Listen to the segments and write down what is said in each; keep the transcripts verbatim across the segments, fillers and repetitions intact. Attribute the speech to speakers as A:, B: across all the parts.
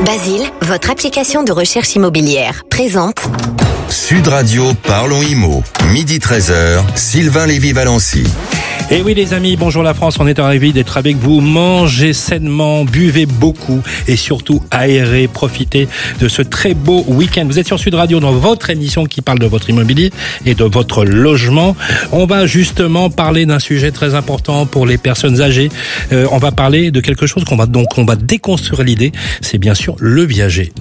A: Basile, votre application de recherche immobilière, présente
B: Sud Radio, parlons immo. Midi treize heures, Sylvain Lévy-Valency.
C: Et oui les amis, bonjour la France, on est ravis d'être avec vous. Mangez sainement, buvez beaucoup et surtout aérez, profitez de ce très beau week-end. Vous êtes sur Sud Radio dans votre émission qui parle de votre immobilier et de votre logement. On va justement parler d'un sujet très important pour les personnes âgées. Euh, on va parler de quelque chose qu'on va donc on va déconstruire l'idée, c'est bien sûr le viager.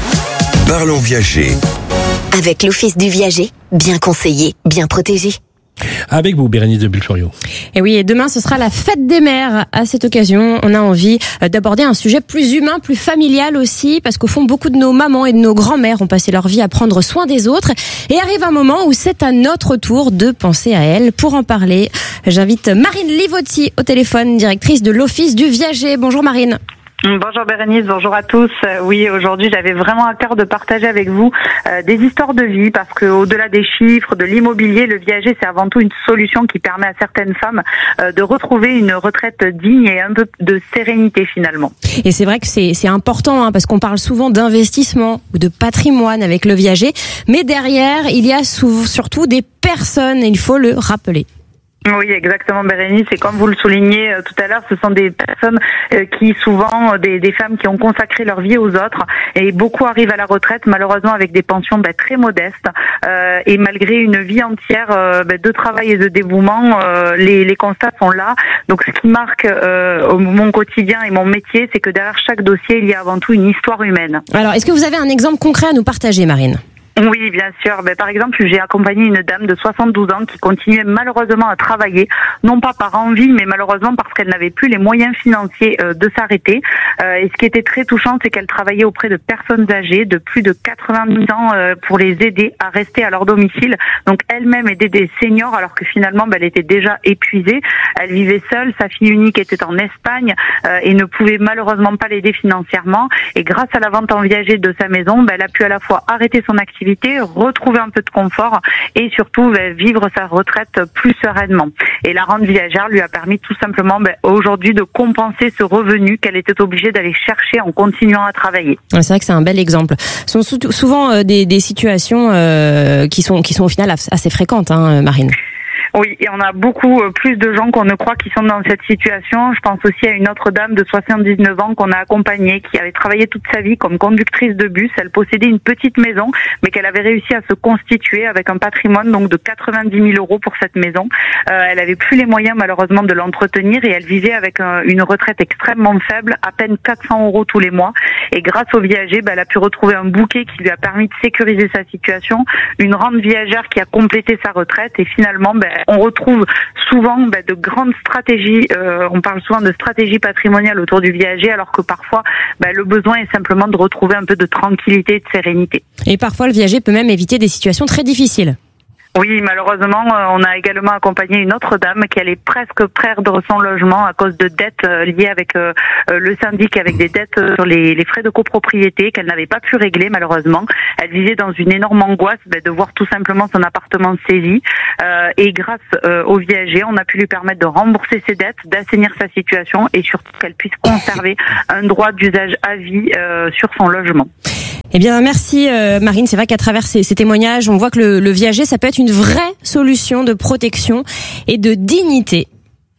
B: Parlons viager.
A: Avec l'Office du viager, bien conseillé, bien protégé.
C: Avec vous, Bérénice de Bulfurio.
D: Et oui, et demain, ce sera la fête des mères. À cette occasion, on a envie d'aborder un sujet plus humain, plus familial aussi, parce qu'au fond, beaucoup de nos mamans et de nos grands-mères ont passé leur vie à prendre soin des autres. Et arrive un moment où c'est à notre tour de penser à elles. Pour en parler, j'invite Marine Livotti au téléphone, directrice de l'Office du viager. Bonjour Marine.
E: Bonjour Bérénice, bonjour à tous. Oui, aujourd'hui j'avais vraiment à cœur de partager avec vous euh, des histoires de vie parce que au-delà des chiffres, de l'immobilier, le viager c'est avant tout une solution qui permet à certaines femmes euh, de retrouver une retraite digne et un peu de sérénité finalement.
D: Et c'est vrai que c'est, c'est important hein, parce qu'on parle souvent d'investissement ou de patrimoine avec le viager, mais derrière il y a sou- surtout des personnes et il faut le rappeler.
E: Oui, exactement, Bérénice. Et comme vous le soulignez euh, tout à l'heure, ce sont des personnes euh, qui, souvent, euh, des, des femmes qui ont consacré leur vie aux autres. Et beaucoup arrivent à la retraite, malheureusement, avec des pensions bah, très modestes. Euh, et malgré une vie entière euh, bah, de travail et de dévouement, euh, les, les constats sont là. Donc, ce qui marque euh, mon quotidien et mon métier, c'est que derrière chaque dossier, il y a avant tout une histoire humaine.
D: Alors, est-ce que vous avez un exemple concret à nous partager, Marine ?
E: Oui, bien sûr. Ben, par exemple, j'ai accompagné une dame de soixante-douze ans qui continuait malheureusement à travailler, non pas par envie, mais malheureusement parce qu'elle n'avait plus les moyens financiers euh, de s'arrêter. Euh, et ce qui était très touchant, c'est qu'elle travaillait auprès de personnes âgées de plus de quatre-vingt-dix ans euh, pour les aider à rester à leur domicile. Donc elle-même aidait des seniors alors que finalement, ben, elle était déjà épuisée. Elle vivait seule, sa fille unique était en Espagne euh, et ne pouvait malheureusement pas l'aider financièrement. Et grâce à la vente en viager de sa maison, ben, elle a pu à la fois arrêter son activité, retrouver un peu de confort et surtout bah, vivre sa retraite plus sereinement. Et la rente viagère lui a permis tout simplement bah, aujourd'hui de compenser ce revenu qu'elle était obligée d'aller chercher en continuant à travailler.
D: C'est vrai que c'est un bel exemple. Ce sont souvent euh, des, des situations euh, qui sont qui sont au final assez fréquentes, hein, Marine.
E: Oui, et on a beaucoup plus de gens qu'on ne croit qui sont dans cette situation. Je pense aussi à une autre dame de soixante-dix-neuf ans qu'on a accompagnée, qui avait travaillé toute sa vie comme conductrice de bus. Elle possédait une petite maison, mais qu'elle avait réussi à se constituer avec un patrimoine donc de quatre-vingt-dix mille euros pour cette maison. Euh, elle avait plus les moyens malheureusement de l'entretenir et elle vivait avec un, une retraite extrêmement faible, à peine quatre cents euros tous les mois. Et grâce au viager, bah, elle a pu retrouver un bouquet qui lui a permis de sécuriser sa situation, une rente viagère qui a complété sa retraite et finalement, bah, on retrouve souvent bah, de grandes stratégies, euh, on parle souvent de stratégies patrimoniales autour du viager, alors que parfois bah, le besoin est simplement de retrouver un peu de tranquillité et de sérénité.
D: Et parfois le viager peut même éviter des situations très difficiles.
E: Oui, malheureusement, on a également accompagné une autre dame qui allait presque perdre son logement à cause de dettes liées avec le syndic, avec des dettes sur les, les frais de copropriété qu'elle n'avait pas pu régler malheureusement. Elle vivait dans une énorme angoisse ben, de voir tout simplement son appartement saisi. Euh, et grâce euh, au viager, on a pu lui permettre de rembourser ses dettes, d'assainir sa situation et surtout qu'elle puisse conserver un droit d'usage à vie euh, sur son logement.
D: Eh bien, merci euh, Marine. C'est vrai qu'à travers ces, ces témoignages, on voit que le, le viager, ça peut être une vraie solution de protection et de dignité.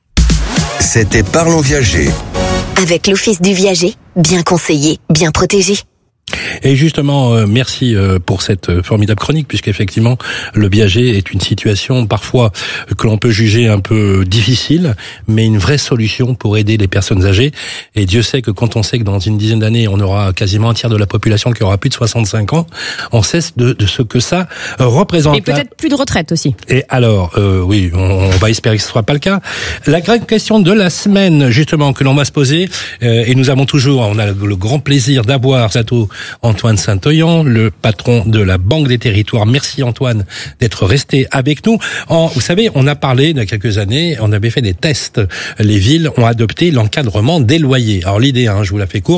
B: C'était Parlons Viager.
A: Avec l'Office du viager, bien conseillé, bien protégé.
C: Et justement, euh, merci euh, pour cette euh, formidable chronique, puisqu'effectivement, le viager est une situation parfois euh, que l'on peut juger un peu difficile, mais une vraie solution pour aider les personnes âgées. Et Dieu sait que quand on sait que dans une dizaine d'années, on aura quasiment un tiers de la population qui aura plus de soixante-cinq ans, on sait de, de ce que ça euh, représente.
D: Et peut-être plus de retraite aussi.
C: Et alors, euh, oui, on, on va espérer que ce ne sera pas le cas. La grande question de la semaine, justement, que l'on va se poser, euh, et nous avons toujours, on a le, le grand plaisir d'avoir Zato Antoine Saint-Oyan, le patron de la Banque des Territoires. Merci Antoine d'être resté avec nous. En, vous savez, on a parlé il y a quelques années, on avait fait des tests. Les villes ont adopté l'encadrement des loyers. Alors l'idée, hein, je vous la fais courte,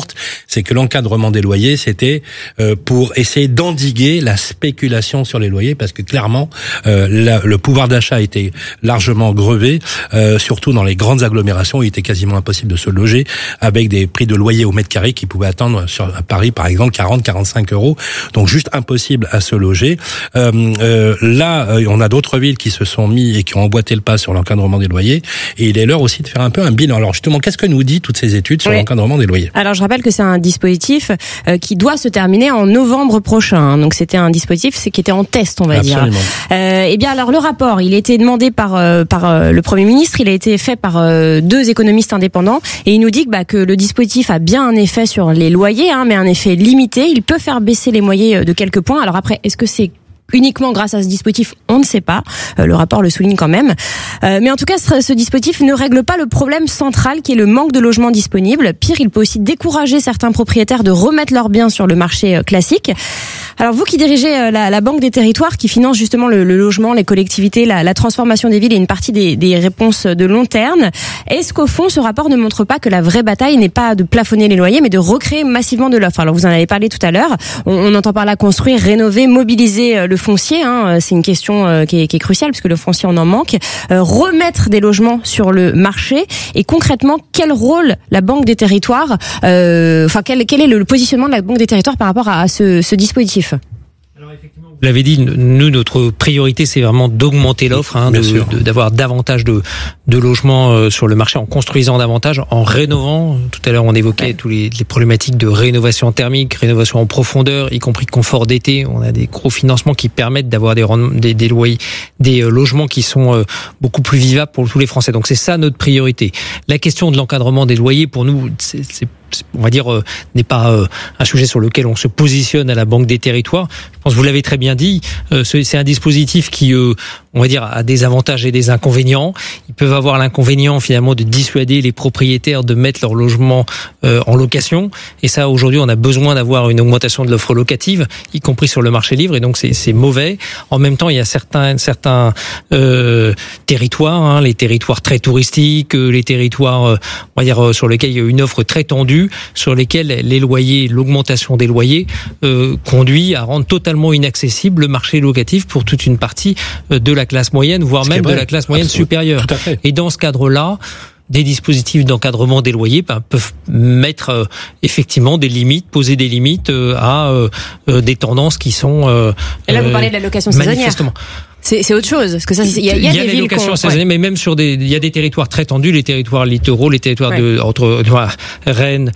C: c'est que l'encadrement des loyers, c'était euh, pour essayer d'endiguer la spéculation sur les loyers, parce que clairement, euh, la, le pouvoir d'achat était largement grevé, euh, surtout dans les grandes agglomérations, il était quasiment impossible de se loger avec des prix de loyer au mètre carré qui pouvaient atteindre sur à Paris, par exemple, quarante à quarante-cinq euros. Donc juste impossible à se loger. Euh, euh, là, euh, on a d'autres villes qui se sont mis et qui ont emboîté le pas sur l'encadrement des loyers. Et il est l'heure aussi de faire un peu un bilan. Alors justement, qu'est-ce que nous dit toutes ces études sur oui. l'encadrement des loyers ?
D: Alors je rappelle que c'est un dispositif euh, qui doit se terminer en novembre prochain. Donc c'était un dispositif c'est, qui était en test, on va
C: Absolument.
D: dire. Euh, et bien alors le rapport, il a été demandé par euh, par euh, le Premier ministre. Il a été fait par euh, deux économistes indépendants et il nous dit que, bah, que le dispositif a bien un effet sur les loyers, hein, mais un effet limité. Il peut faire baisser les loyers de quelques points. Alors après, est-ce que c'est uniquement grâce à ce dispositif, on ne sait pas. Euh, le rapport le souligne quand même. Euh, mais en tout cas, ce, ce dispositif ne règle pas le problème central qui est le manque de logements disponibles. Pire, il peut aussi décourager certains propriétaires de remettre leurs biens sur le marché euh, classique. Alors vous qui dirigez euh, la, la Banque des Territoires, qui finance justement le, le logement, les collectivités, la, la transformation des villes et une partie des, des réponses de long terme, est-ce qu'au fond, ce rapport ne montre pas que la vraie bataille n'est pas de plafonner les loyers, mais de recréer massivement de l'offre ? Alors vous en avez parlé tout à l'heure. On, on entend par là construire, rénover, mobiliser euh, le foncier, hein, c'est une question euh, qui, est, qui est cruciale parce que le foncier on en manque, euh, remettre des logements sur le marché et concrètement quel rôle la Banque des Territoires, euh, enfin quel, quel est le positionnement de la Banque des Territoires par rapport à, à ce, ce dispositif ?
F: Alors effectivement, vous l'avez dit, nous notre priorité c'est vraiment d'augmenter l'offre, hein, de, de, d'avoir davantage de, de logements euh, sur le marché en construisant davantage, en rénovant. Tout à l'heure on évoquait ouais. tous les, les problématiques de rénovation thermique, rénovation en profondeur, y compris confort d'été. On a des gros financements qui permettent d'avoir des des, des loyers, des euh, logements qui sont euh, beaucoup plus vivables pour tous les Français. Donc c'est ça notre priorité. La question de l'encadrement des loyers pour nous c'est, c'est on va dire, euh, n'est pas euh, un sujet sur lequel on se positionne à la Banque des Territoires. Je pense que vous l'avez très bien dit, euh, c'est un dispositif qui, euh, on va dire, a des avantages et des inconvénients. Ils peuvent avoir l'inconvénient, finalement, de dissuader les propriétaires de mettre leur logement euh, en location. Et ça, aujourd'hui, on a besoin d'avoir une augmentation de l'offre locative, y compris sur le marché libre, et donc c'est, c'est mauvais. En même temps, il y a certains, certains euh, territoires, hein, les territoires très touristiques, les territoires, euh, on va dire, sur lesquels il y a une offre très tendue, sur lesquels les loyers, l'augmentation des loyers euh, conduit à rendre totalement inaccessible le marché locatif pour toute une partie de la classe moyenne, voire même de la classe moyenne supérieure. Et dans ce cadre-là, des dispositifs d'encadrement des loyers ben, peuvent mettre euh, effectivement des limites, poser des limites euh, à euh, euh, des tendances qui sont euh,
D: Et là, vous parlez de la location saisonnière.
F: Manifestement.
D: C'est, c'est autre chose, parce que ça, il y a, il y a,
F: il y a
D: des
F: les locations saisonnières, ouais. mais même sur des, il y a des territoires très tendus, les territoires littoraux, les territoires ouais. de entre Rennes,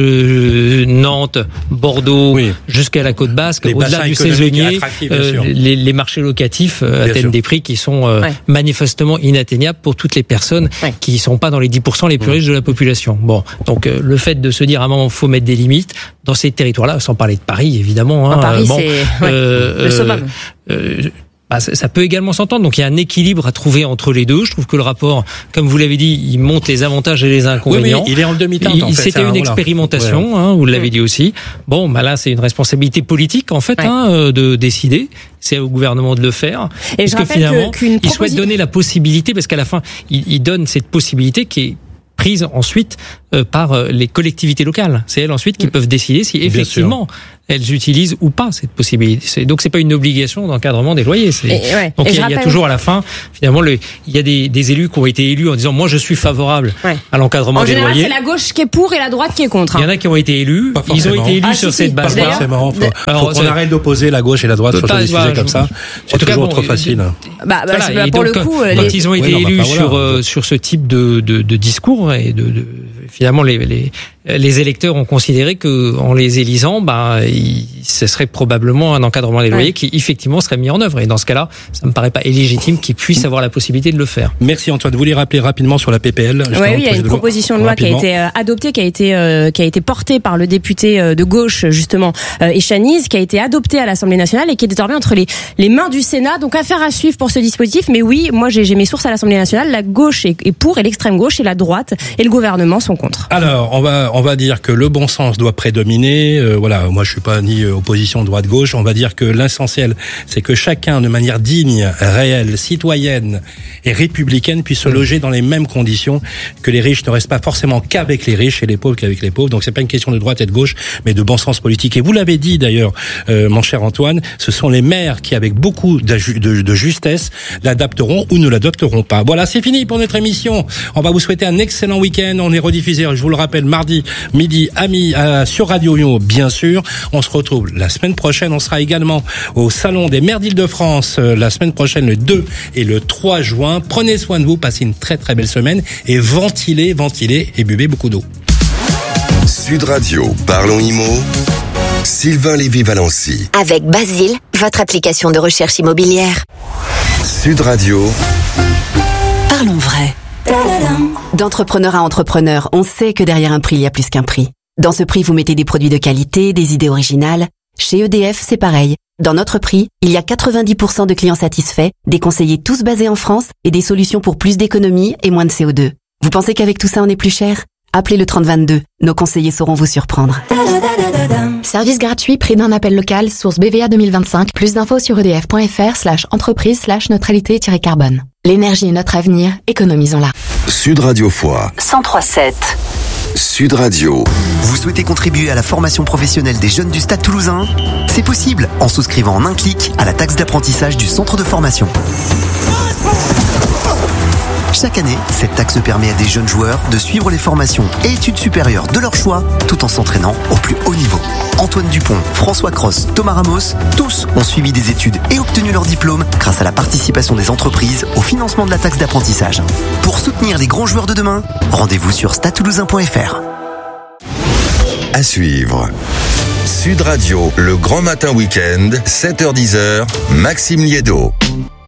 F: euh, Nantes, Bordeaux, oui. jusqu'à la côte basque, les au-delà du saisonnier, euh, les, les marchés locatifs euh, atteignent sûr. des prix qui sont euh, ouais. manifestement inatteignables pour toutes les personnes ouais. qui ne sont pas dans les dix pour cent les plus riches de la population. Bon, donc euh, le fait de se dire à un moment faut mettre des limites dans ces territoires-là, sans parler de Paris évidemment. Hein,
D: Paris,
F: bon,
D: c'est euh, ouais. le summum.
F: Euh, Bah, ça peut également s'entendre. Donc il y a un équilibre à trouver entre les deux. Je trouve que le rapport, comme vous l'avez dit, il montre les avantages et les inconvénients.
C: Oui, oui, il est en demi-teinte.
F: Il,
C: en fait,
F: c'était
C: ça,
F: une
C: voilà.
F: expérimentation, hein, vous l'avez dit aussi. Bon, bah là, c'est une responsabilité politique en fait, ouais. hein, de décider. C'est au gouvernement de le faire.
D: Et
F: parce
D: je
F: que finalement,
D: que,
F: il souhaite donner la possibilité, parce qu'à la fin, il, il donne cette possibilité qui est prise ensuite euh, par euh, les collectivités locales. C'est elles ensuite qui mmh. peuvent décider si effectivement elles utilisent ou pas cette possibilité. C'est, donc c'est pas une obligation d'encadrement des loyers. C'est, et, ouais. Donc il y, rappelle... y a toujours à la fin, finalement, le, il y a des, des élus qui ont été élus en disant moi je suis favorable ouais. à l'encadrement
D: en
F: des
D: général,
F: loyers.
D: C'est la gauche qui est pour et la droite qui est contre. Hein.
F: Il y en a qui ont été élus. Ils ont été élus ah, sur si, cette si. base-là.
C: C'est marrant. Faut, Alors, faut qu'on arrête d'opposer la gauche et la droite sur des sujets comme ça. C'est toujours trop facile.
D: Bah pour le coup,
F: quand ils ont été élus sur sur ce type de de discours et de finalement les les les électeurs ont considéré que en les élisant, bah, il, ce serait probablement un encadrement des loyers ouais. qui effectivement serait mis en œuvre. Et dans ce cas-là, ça me paraît pas illégitime qu'ils puissent avoir la possibilité de le faire.
C: Merci Antoine. Vous voulez rappeler rapidement sur la P P L ?
D: Oui, il y a une proposition de loi qui a été euh, adoptée, qui a été euh, qui a été portée par le député euh, de gauche justement euh, Echaniz, qui a été adoptée à l'Assemblée nationale et qui est désormais entre les les mains du Sénat. Donc affaire à suivre pour ce dispositif. Mais oui, moi j'ai, j'ai mes sources à l'Assemblée nationale. La gauche est, est pour et l'extrême gauche et la droite et le gouvernement sont contre.
C: Alors on va on va dire que le bon sens doit prédominer. Euh, voilà, moi je suis pas ni opposition droite-gauche. On va dire que l'essentiel, c'est que chacun, de manière digne, réelle, citoyenne et républicaine, puisse se loger dans les mêmes conditions, que les riches ne restent pas forcément qu'avec les riches et les pauvres qu'avec les pauvres. Donc c'est pas une question de droite et de gauche, mais de bon sens politique. Et vous l'avez dit d'ailleurs, euh, mon cher Antoine, ce sont les maires qui, avec beaucoup de, de, de justesse, l'adapteront ou ne l'adopteront pas. Voilà, c'est fini pour notre émission. On va vous souhaiter un excellent week-end. On est rediffusé, je vous le rappelle, mardi midi à mi euh, sur Radio Imo, bien sûr. On se retrouve la semaine prochaine. On sera également au Salon des maires d'Île-de-France euh, la semaine prochaine, le deux et le trois juin. Prenez soin de vous, passez une très très belle semaine et ventilez, ventilez et buvez beaucoup d'eau.
B: Sud Radio, Parlons Imo, Sylvain Lévy-Valency.
A: Avec Basile, votre application de recherche immobilière.
B: Sud Radio.
G: Parlons vrai. D'entrepreneur à entrepreneur, on sait que derrière un prix, il y a plus qu'un prix. Dans ce prix, vous mettez des produits de qualité, des idées originales. Chez E D F, c'est pareil. Dans notre prix, il y a quatre-vingt-dix pour cent de clients satisfaits, des conseillers tous basés en France et des solutions pour plus d'économie et moins de C O deux. Vous pensez qu'avec tout ça, on est plus cher ? Appelez le trente vingt-deux. Nos conseillers sauront vous surprendre.
H: Service gratuit, prix d'un appel local, source B V A deux mille vingt-cinq. Plus d'infos sur edf.fr slash entreprise slash neutralité-carbone. L'énergie est notre avenir, économisons-la.
B: Sud Radio Foix.
G: cent trois sept.
B: Sud Radio.
I: Vous souhaitez contribuer à la formation professionnelle des jeunes du Stade Toulousain ? C'est possible en souscrivant en un clic à la taxe d'apprentissage du centre de formation. Chaque année, cette taxe permet à des jeunes joueurs de suivre les formations et études supérieures de leur choix tout en s'entraînant au plus haut niveau. Antoine Dupont, François Cross, Thomas Ramos, tous ont suivi des études et obtenu leur diplôme grâce à la participation des entreprises au financement de la taxe d'apprentissage. Pour soutenir les grands joueurs de demain, rendez-vous sur stade toulousain point f r.
B: À suivre. Sud Radio, le grand matin week-end, sept heures dix, Maxime Liédo.